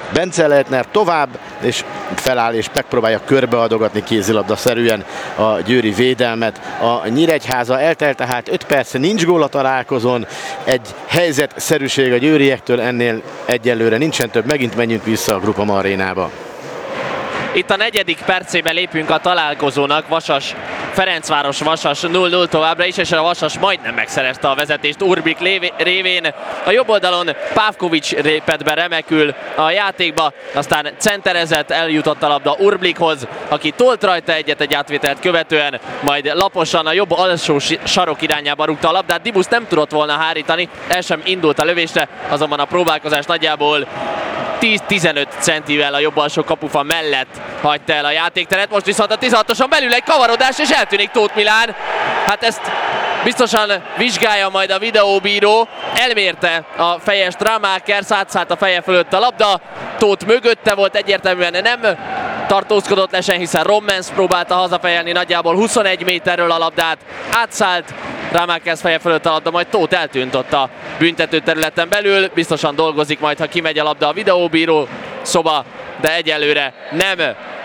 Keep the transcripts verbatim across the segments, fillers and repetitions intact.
Bence Leitner tovább, és feláll és megpróbálja körbeadogatni kézilabda-szerűen a győri védelmet. A Nyíregyháza eltelt tehát öt perc, nincs gól a találkozón, egy helyzetszerűség a győriektől, ennél egyelőre nincsen több, megint menjünk vissza a Groupama arénába. Itt a negyedik percébe lépünk a találkozónak, Vasas, Ferencváros Vasas nulla nulla továbbra is, és a Vasas majdnem megszerezte a vezetést Urbik révén. A jobb oldalon Pavkovics lépett be remekül a játékba, aztán centerezett, eljutott a labda Urblikhoz, aki tolt rajta egyet egy átvételt követően, majd laposan a jobb alsó sarok irányába rúgta a labdát. Dibusz nem tudott volna hárítani, el sem indult a lövésre, azonban a próbálkozás nagyjából tíz-tizenöt centivel a jobb alsó kapufa mellett hagyta el a játékteret. Most viszont a tizenhatoson belül egy kavarodás, és eltűnik Tóth Milán. Hát ezt biztosan vizsgálja majd a videóbíró. Elmérte a fejes Strámakers, átszállt a feje fölött a labda. Tóth mögötte volt, egyértelműen nem tartózkodott lesen, hiszen Rommens próbálta hazafejelni nagyjából huszonegy méterről a labdát. Átszállt Strámakers feje fölött a labda, majd Tóth eltűnt ott a büntető területen belül. Biztosan dolgozik majd, ha kimegy a labda a videóbíró szoba, de egyelőre nem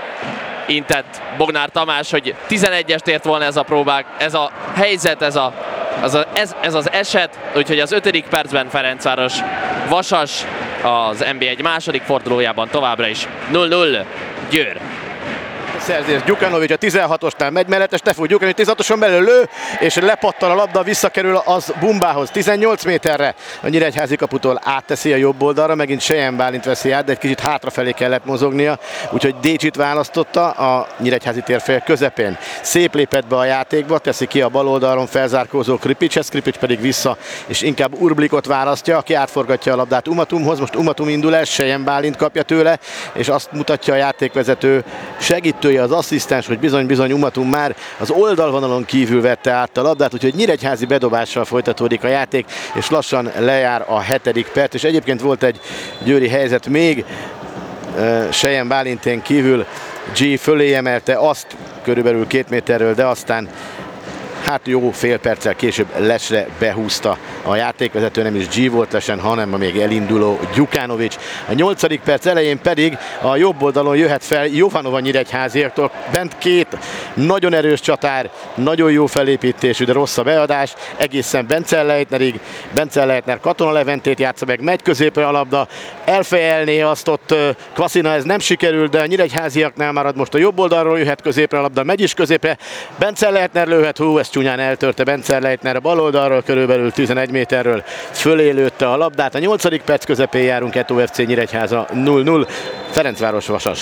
intett Bognár Tamás, hogy tizenegyest ért volna ez a próbák, ez a helyzet, ez, a, az a, ez, ez az eset, úgyhogy az ötödik percben Ferencváros Vasas az en bé egy második fordulójában továbbra is nulla nulla Győr. Szerzés Gyukanovics a tizenhatosnál megy mellette, Stefó Gyukanovics tizenhatoson belül lő, és lepattan a labda, visszakerül az Bumbához, tizennyolc méterre a nyíregyházi kaputól átteszi a jobb oldalra, megint Sejen Bálint veszi át, de egy kicsit hátrafelé kellett mozognia, úgyhogy Décsit választotta a nyíregyházi térfél közepén. Szép lépett be a játékba, teszi ki a bal oldalon felzárkózó Kripicset, Kripics pedig vissza, és inkább Urblikot választja, aki átforgatja a labdát Umatumhoz, most Umatum indul el, Sejen Bálint kapja tőle, és azt mutatja a játékvezető segítő, az asszisztens, hogy bizony-bizony Umatum már az oldalvonalon kívül vette át a labdát, úgyhogy nyíregyházi bedobással folytatódik a játék, és lassan lejár a hetedik perc, és egyébként volt egy győri helyzet még, uh, Sejen Bálintén kívül G fölé emelte azt körülbelül két méterről, de aztán hát jó fél perccel később lesre behúzta a játékvezető, nem is G volt lesen, hanem a még elinduló Gyukanovics. A nyolcadik perc elején pedig a jobb oldalon jöhet fel Jovanova nyíregyháziaktól. Bent két nagyon erős csatár, nagyon jó felépítésű, de rossz a beadás, egészen Bence Leitnerig. Bence Leitner Katona Leventét játsza meg, megy középre a labda, elfejelné azt ott Kvaszina, ez nem sikerül, de a nyíregyháziaknál már most a jobb oldalról jöhet középre a labda, megy is középre, Bence Leitner lőhet, hú, ezt csúnyán eltörte Bence Leitner a bal oldalról, körülbelül tizenegy méterről fölé lőtte a labdát. A nyolcadik perc közepén járunk, Eto ef cé Nyíregyháza nulla nulla, Ferencváros Vasas.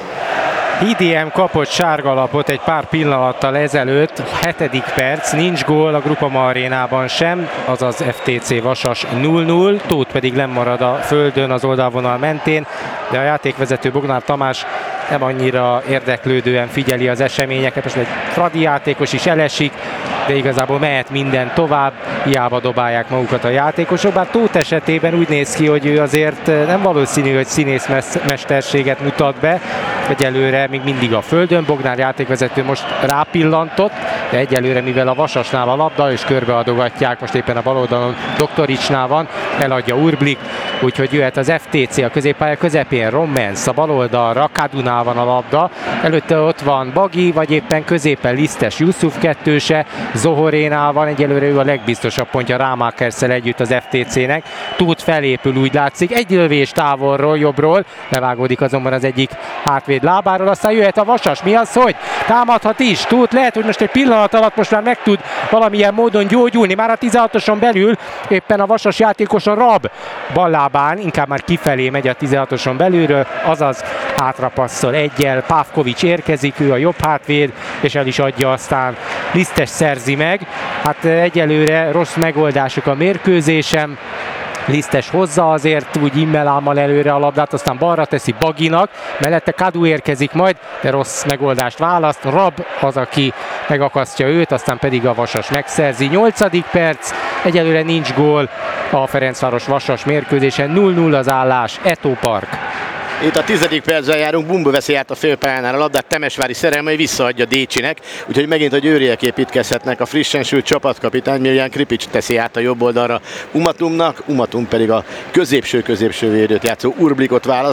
i dé em kapott sárgalapot egy pár pillanattal ezelőtt, hetedik perc, nincs gól a Groupama arénában sem, azaz ef té cé Vasas nulla nulla, Tóth pedig lemarad a földön az oldalvonal mentén, de a játékvezető Bognár Tamás nem annyira érdeklődően figyeli az eseményeket, most egy fradi játékos is elesik, de igazából mehet minden tovább, hiába dobálják magukat a játékosok, bár Tóth esetében úgy néz ki, hogy ő azért nem valószínű, hogy színész mesterséget mutat be, egyelőre még mindig a földön, Bognár játékvezető most rápillantott, de egyelőre mivel a Vasasnál a labda, és körbeadogatják, most éppen a bal oldalon Doktoricsnál van, eladja Urblik, úgyhogy jöhet az ef té cé a középpálya közepén, Rommens a bal oldalra, Kadunál van a labda, előtte ott van Bagi, vagy éppen középen Lisztes Jusuf kettőse, Zohorénál van, egyelőre ő a legbiztosabb pontja Rámákerszel együtt az ef té cének, Tóth felépül, úgy látszik, egy lövés távolról, jobbról, levágódik azonban az egyik hátvéd lábáról, aztán jöhet a Vasas, mi az, hogy támadhat is, Tóth lehet, hogy most egy pillanat alatt most már meg tud valamilyen módon gyógyulni, már a tizenhatoson belül éppen a Vasas játékosa Rab ballábán, inkább már kifelé megy a tizenhatoson belülről, azaz hátrapasszol egyel, Pavkovics érkezik, ő a jobb hátvéd, és el is adja, aztán Lisztes szerzi meg, hát egyelőre rossz megoldások a mérkőzésem, Lisztes hozza azért úgy immelámmal előre a labdát, aztán balra teszi Baginak, mellette Kadu érkezik majd, de rossz megoldást választ, Rab az, aki megakasztja őt, aztán pedig a Vasas megszerzi. nyolcadik perc, egyelőre nincs gól a Ferencváros Vasas mérkőzésen, nulla nulla az állás, Eto Park. Itt a tizedik percben járunk, Bumba veszi át a félpályánál a labdát, Temesvári szerelmei visszaadja Décsinek, úgyhogy megint a győriek építkezhetnek. A frissen sült csapatkapitány Miljan Kripics teszi át a jobb oldalra Umatumnak, Umatum pedig a középső-középső védőt játszó Urblikot választ.